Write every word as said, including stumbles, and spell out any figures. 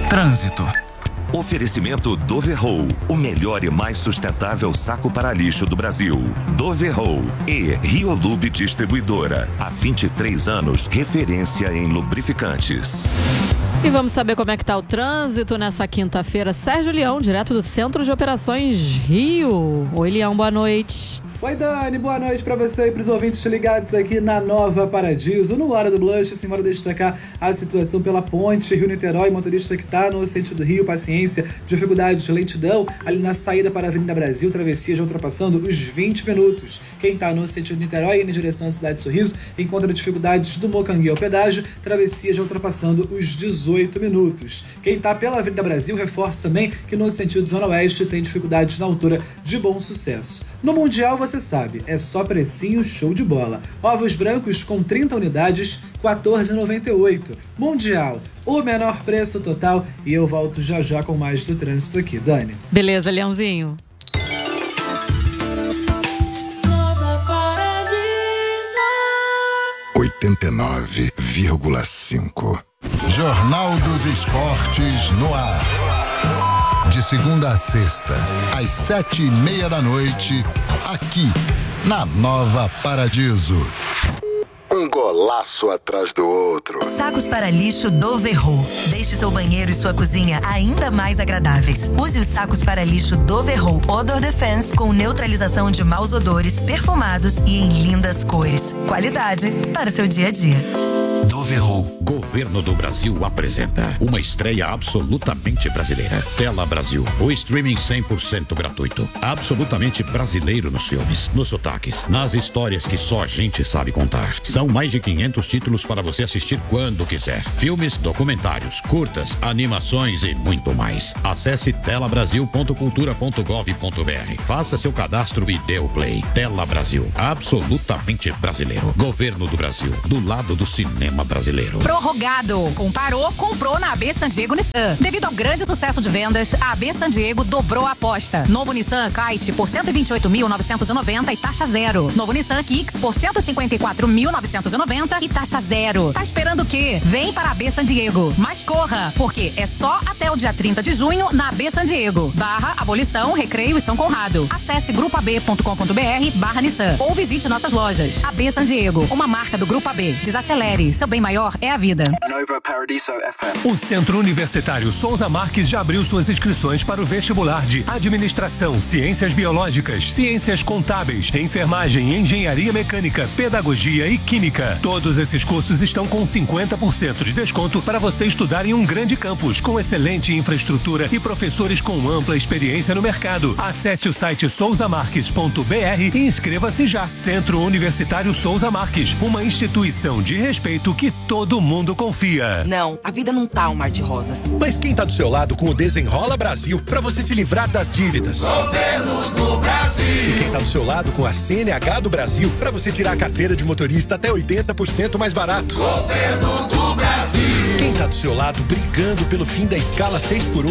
Trânsito. Oferecimento Doverroll, o melhor e mais sustentável saco para lixo do Brasil. Doverroll e Riolube Distribuidora. Há vinte e três anos, referência em lubrificantes. E vamos saber como é que tá o trânsito nessa quinta-feira. Sérgio Leão, direto do Centro de Operações Rio. Oi, Leão, boa noite. Oi, Dani, boa noite para você e para os ouvintes ligados aqui na Nova Paradiso. No Hora do Blush, assim, bora destacar a situação pela ponte Rio-Niterói, motorista que está no sentido Rio, paciência, dificuldade de lentidão, ali na saída para a Avenida Brasil, travessia já ultrapassando os vinte minutos. Quem está no sentido Niterói, indo em direção à Cidade de Sorriso, encontra dificuldades do Mocanguê ao pedágio, travessia já ultrapassando os dezoito minutos. Quem está pela Avenida Brasil, reforça também que no sentido Zona Oeste tem dificuldades na altura de Bom Sucesso. No Mundial, você sabe, é só precinho show de bola. Ovos brancos com trinta unidades, quatorze reais e noventa e oito centavos. Mundial, o menor preço total. E eu volto já já com mais do trânsito aqui, Dani. Beleza, Leãozinho. oitenta e nove vírgula cinco. Jornal dos Esportes no ar. De segunda a sexta, às sete e meia da noite, aqui na Nova Paradiso. Um golaço atrás do outro. Sacos para lixo Doverroll. Deixe seu banheiro e sua cozinha ainda mais agradáveis. Use os sacos para lixo Doverroll Odor Defense com neutralização de maus odores, perfumados e em lindas cores. Qualidade para seu dia a dia. Doverroll. Governo do Brasil apresenta uma estreia absolutamente brasileira. Tela Brasil. O streaming cem por cento gratuito. Absolutamente brasileiro nos filmes, nos sotaques, nas histórias que só a gente sabe contar. São mais de quinhentos títulos para você assistir quando quiser. Filmes, documentários, curtas, animações e muito mais. Acesse tela brasil ponto cultura ponto gov ponto br. Faça seu cadastro e dê o play. Tela Brasil. Absolutamente brasileiro. Governo do Brasil. Do lado do cinema brasileiro. Prorrogado. Comparou, comprou na A B San Diego Nissan. Devido ao grande sucesso de vendas, a A B San Diego dobrou a aposta. Novo Nissan Kite por cento e vinte e oito mil novecentos e noventa e taxa zero. Novo Nissan Kicks por cento e cinquenta e quatro mil novecentos e noventa e taxa zero. Tá esperando o quê? Vem para a A B San Diego. Mas corra, porque é só até o dia trinta de junho na A B San Diego. Barra Abolição, Recreio e São Conrado. Acesse grupo a b ponto com ponto br barra Nissan ou visite nossas lojas. A B San Diego, uma marca do Grupo A B. Desacelere. Seu bem maior é a vida. Nova Paradiso F M. O Centro Universitário Souza Marques já abriu suas inscrições para o vestibular de Administração, Ciências Biológicas, Ciências Contábeis, Enfermagem, Engenharia Mecânica, Pedagogia e Química. Todos esses cursos estão com cinquenta por cento de desconto para você estudar em um grande campus, com excelente infraestrutura e professores com ampla experiência no mercado. Acesse o site souza marques ponto br e inscreva-se já. Centro Universitário Souza Marques, uma instituição de respeito que todo mundo confia. Não, a vida não tá um mar de rosas. Mas quem tá do seu lado com o Desenrola Brasil para você se livrar das dívidas? Governo do Brasil. E quem tá do seu lado com a C N H do Brasil para você tirar a carteira de motorista até oitenta por cento mais barato? Governo do Brasil. Quem tá do seu lado brigando pelo fim da escala seis por um